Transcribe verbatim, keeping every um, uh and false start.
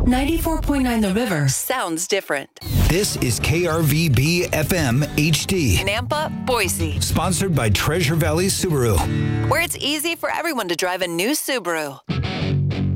ninety-four point nine The River sounds different. This is K R V B F M H D. Nampa, Boise. Sponsored by Treasure Valley Subaru. Where it's easy for everyone to drive a new Subaru.